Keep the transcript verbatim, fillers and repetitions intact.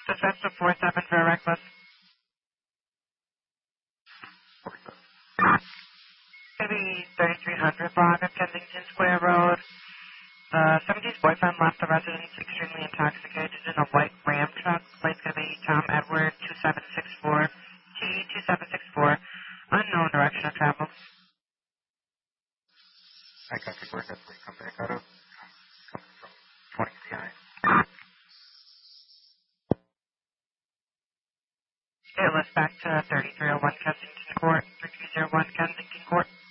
Dispatch to four seven for a reckless. Gonna be thirty-three hundred block of Kensington Square Road. The seventeen's boyfriend left the residence extremely intoxicated in a white Ram truck. Plate's gonna be Tom Edward two seven six four T two seven six four. Unknown direction of travel. I got the work. That's where you come back out of. Coming from twenty behind. It was back to thirty-three oh one Kensington Court, thirty-three oh one Kensington Court.